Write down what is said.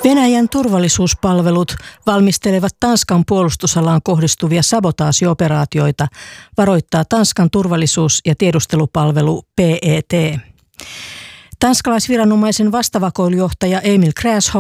Venäjän turvallisuuspalvelut valmistelevat Tanskan puolustusalaan kohdistuvia sabotaasioperaatioita, varoittaa Tanskan turvallisuus- ja tiedustelupalvelu PET. Tanskalaisviranomaisen vastavakoilujohtaja Emil Krasholm